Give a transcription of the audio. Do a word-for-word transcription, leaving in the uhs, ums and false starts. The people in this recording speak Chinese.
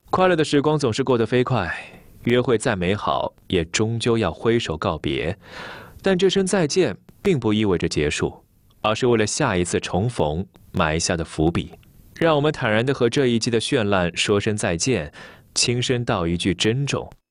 快乐的时光总是过得飞快，约会再美好，也终究要挥手告别。但这声再见，并不意味着结束，而是为了下一次重逢埋下的伏笔。让我们坦然地和这一季的绚烂说声再见，轻声道一句珍重。